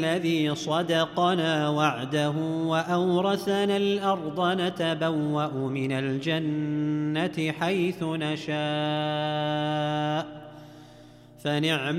الذي صدقنا وعده وأورثنا الأرض نتبوأ من الجنة حيث نشاء فنعم